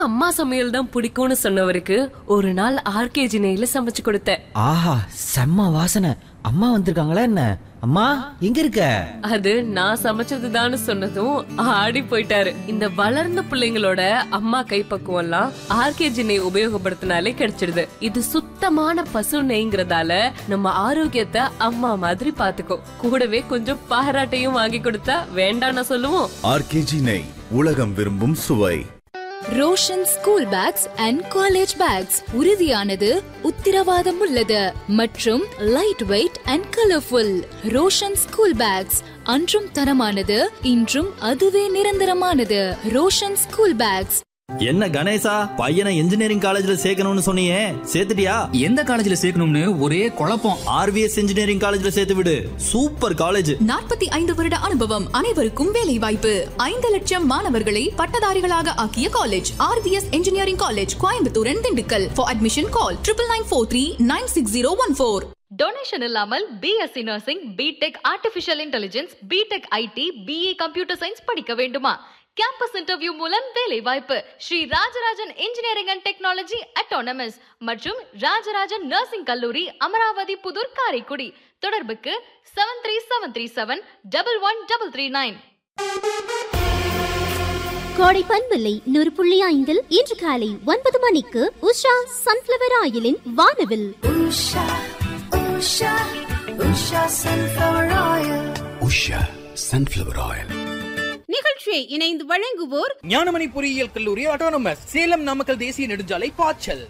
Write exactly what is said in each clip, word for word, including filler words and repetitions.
அம்மா சமையல் தான் பிடிக்கும்னு சொன்னவருக்கு ஒரு நாள் ஆர்கேஜி நெய்ல சமைச்சு கொடுத்தேன். ஆஹா, செம்ம வாசனை. அம்மா வந்திருக்காங்களா என்ன? அம்மா எங்க இருக்க? அது நான் சமைச்சதுதான்னு சொன்னதும் ஆடி போயிட்டாரு. இந்த வளர்ந்த பிள்ளைங்களோட அம்மா கைப்பக்குவம் எல்லாம் ஆர்கேஜி நெய் உபயோகப்படுத்தினாலே கிடைச்சிடுது. இது சுத்தமான பசு நெய்ங்கிறதால நம்ம ஆரோக்கியத்தை அம்மா மாதிரி பாத்துக்கோ. கூடவே கொஞ்சம் பாராட்டையும் வாங்கி கொடுத்தா வேண்டாம்னு சொல்லுவோம். ஆர்கேஜி நெய், உலகம் விரும்பும் சுவை. Roshan school packs and college bags உறுதியானது, உத்திரவாதம் உள்ளது மற்றும் light weight and colourful. Roshan school packs அன்றும் தரமானது, இன்றும் அதுவே நிரந்தரமானது. Roshan school packs. என்ன கணேசா, பையனை இன்ஜினியரிங் காலேஜ்ல சேர்க்கணும்னு சொன்னியே, சேர்த்துட்டியா? எந்த காலேஜ்ல சேர்க்கணும்னு ஒரே குழப்பம். ஆர்விஎஸ் இன்ஜினியரிங் காலேஜ்ல சேர்த்து விடு. Super college. நாற்பத்தி ஐந்து வருட அனுபவம், அனைவருக்கும் வேலை வாய்ப்பு, ஐந்து லட்சம் மாணவர்களை பட்டதாரிகளாக ஆக்கிய college RVS engineering college, Coimbatore and Dindigul. For admission call triple nine four three nine six zero one four. Donation இல்லாமல் BSc nursing, BTech artificial intelligence, BTech ID, BA computer science படிக்க வேண்டுமா? கேம்பஸ் இன்டர்வியூ மூலம் வேலை வாய்ப்பு. Sri Rajarajan engineering and technology autonomous மற்றும் Rajarajan nursing கல்லூரி, அமராவதி, புதூர், காரைக்குடி. தொடர்புக்கு seven three seven three seven double one double three nine. கோடை பண்பில்லை நூறு புள்ளி ஐந்தில் இன்று காலை ஒன்பது மணிக்கு உஷா சன்ஃபிளவர் ஆயிலின் வானவில். Usha Usha Usha sunflower oil. Usha sunflower oil நிகழ்ச்சியை இணைந்து வழங்குவோர் ஞானமணி பொறியியல் கல்லூரி அட்டானமஸ், சேலம் நாமக்கல் தேசிய நெடுஞ்சாலை, பாய்ச்சல்.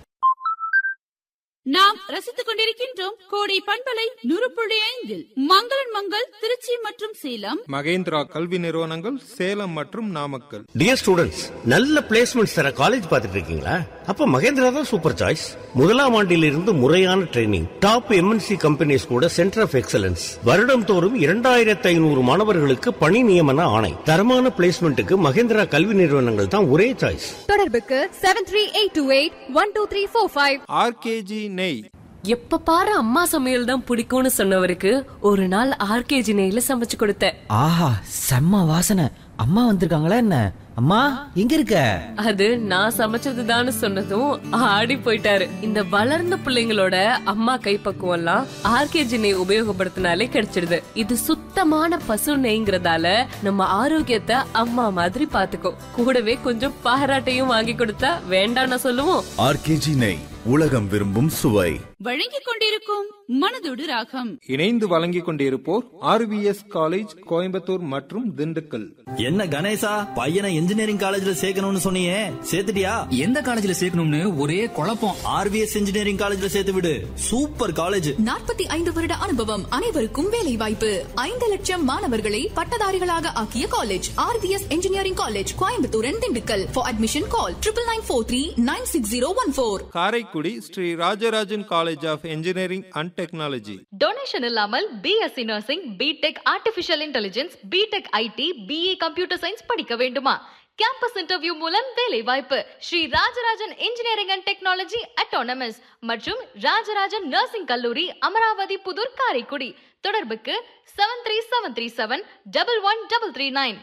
நாம் ரசித்துக் கொண்டிருக்கின்றோம் கோடை பண்பலை நூறு புள்ளி ஐந்தில் மங்களன் மங்கள் திருச்சி மற்றும் சேலம், மகேந்திரா கல்வி நிறுவனங்கள் சேலம் மற்றும் நாமக்கல். டியர் ஸ்டூடெண்ட்ஸ், நல்ல பிளேஸ்மெண்ட்ஸ் தர காலேஜ் பார்த்துட்டு இருக்கீங்களா? அப்ப மகேந்திரா தான் சூப்பர் சாய்ஸ். முதலாம் ஆண்டில் இருந்து முறையான ட்ரைனிங், டாப் எம்என்சி கம்பெனிஸ் கூட சென்டர் ஆஃப் எக்ஸலன்ஸ், வருடம் தோறும் இரண்டாயிரத்தி ஐநூறு மாணவர்களுக்கு பணி நியமன ஆணை. தரமான பிளேஸ்மெண்ட்டுக்கு மகேந்திரா கல்வி நிறுவனங்கள் தான் ஒரே சாய்ஸ். தொடர்புக்கு seven three eight two eight one two three four five. RKG நெய். எப்ப பாரு அம்மா சமையல் தான் பிடிக்கும்னு சொன்னவருக்கு ஒரு நாள் ஆர்கேஜி நெய்ல சமைச்சு கொடுத்தேன். ஆஹா, செம்ம வாசனை. அம்மா வந்திருக்காங்களா என்ன? அம்மா எங்க இருக்க? அது நான் சமைச்சதுதான்னு சொன்னதும் ஆடி போயிட்டாரு. இந்த வளர்ந்த பிள்ளைங்களோட அம்மா கைப்பக்குவம் எல்லாம் ஆர்கேஜி நெய் உபயோகப்படுத்தினாலே கிடைச்சிடுது. இது சுத்தமான பசு நெய்ங்கிறதால நம்ம ஆரோக்கியத்தை அம்மா மாதிரி பாத்துக்கோ. கூடவே கொஞ்சம் பாராட்டையும் வாங்கி கொடுத்தா வேண்டாம்னு சொல்லுவோம். ஆர்கேஜி நெய், உலகம் விரும்பும் சுவை. வழங்கிக் கொண்டிருக்கும் மனதோடு ராகம். இணைந்து வழங்கிக் கொண்டிருப்போர் ஆர்விஎஸ் காலேஜ், கோயம்புத்தூர் மற்றும் திண்டுக்கல். என்ன கணேசா, பையனை இன்ஜினியரிங் காலேஜ்ல சேர்க்கணும்னு சொன்னியே, சேர்த்துட்டியா? எந்த காலேஜ்ல சேர்க்கணும்னு ஒரே குழப்பம். ஆர்விஎஸ் இன்ஜினியரிங் காலேஜ்ல சேர்த்து விடு. Super college. நாற்பத்தி ஐந்து வருட அனுபவம், அனைவருக்கும் வேலை வாய்ப்பு, ஐந்து லட்சம் மாணவர்களை பட்டதாரிகளாக ஆக்கிய college RVS engineering college, Coimbatore and Dindigul. For admission call triple nine four three nine six zero one four. Karaikudi Sri Rajarajan college of engineering and technology. Donation இல்லாமல் BSc nursing, BTech artificial intelligence, BTech ID, BA computer science படிக்க வேண்டுமா? Campus interview மூலம் வேலை வாய்ப்பு. Sri Rajarajan engineering and technology autonomous மற்றும் Rajarajan nursing கல்லூரி, அமராவதி, புதூர், காரைக்குடி. தொடர்புக்கு seven three seven three seven double one double three nine.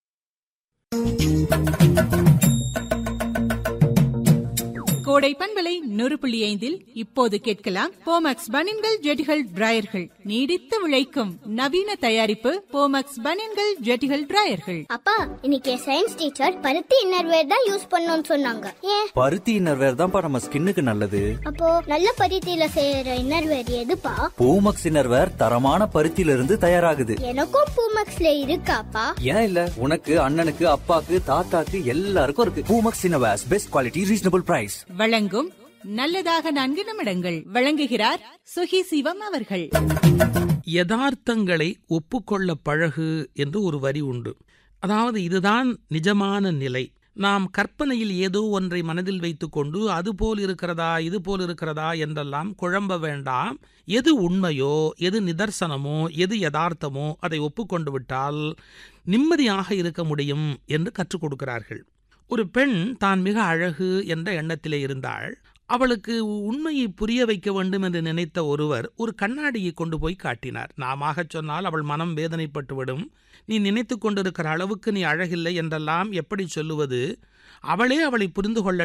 கோடை பண்பலை நூறு புள்ளி ஐந்தில் இப்போது கேட்கலாம் போமக்ஸ் பனியன்கள், ஜெட்டிகள், டிராயர்கள். நீடித்து விளைக்கும் நவீன தயாரிப்பு போமக்ஸ் பனியன்கள், ஜெட்டிகள், டிராயர்கள். அப்பா, இன்னைக்கு சயின்ஸ் டீச்சர் பருத்தி இன்னர்வேர் தான் யூஸ் பண்ணணும்னு சொன்னாங்க. ஏன்? பருத்தி இன்னர்வேர் தான்ப்பா நம்ம ஸ்கின்னுக்கு நல்லது. அப்போ நல்ல பருத்தியில செய்யற இன்னர்வேர் எதுப்பா? பூமக்ஸ் இன்னர்வேர் தரமான பருத்தியில இருந்து தயாராகுது. எனக்கும் பூமக்ஸ்ல இருக்காப்பா? ஏன் இல்ல, உனக்கு, அண்ணனுக்கு, அப்பாக்கு, தாத்தாக்கு எல்லாருக்கும் இருக்கு. Poomex innerwears, best quality, reasonable price. வழங்கும் நல்லதாக நான்கு நிமிடங்கள். வழங்குகிறார் சுகி சிவம் அவர்கள். யதார்த்தங்களை ஒப்புக்கொள்ள பழகு என்று ஒரு வரி உண்டு. அதாவது இதுதான் நிஜமான நிலை. நாம் கற்பனையில் ஏதோ ஒன்றை மனதில் வைத்துக்கொண்டு அது போல் இருக்கிறதா இது போல் இருக்கிறதா என்றெல்லாம் குழம்ப வேண்டாம். எது உண்மையோ, எது நிதர்சனமோ, எது யதார்த்தமோ அதை ஒப்புக்கொண்டு விட்டால் நிம்மதியாக இருக்க முடியும் என்று கற்றுக் கொடுக்கிறார்கள். ஒரு பெண் தான் மிக அழகு என்ற எண்ணத்திலே இருந்தாள். அவளுக்கு உண்மையை புரிய வைக்க வேண்டும் என்று நினைத்த ஒருவர் ஒரு கண்ணாடியை கொண்டு போய் காட்டினார். நாம சொன்னால் அவள் மனம் வேதனைப்பட்டுவிடும். நீ நினைத்து கொண்டிருக்கிற அளவுக்கு நீ அழகில்லை என்றெல்லாம் எப்படி சொல்லுவது? அவளே அவளை புரிந்து கொள்ள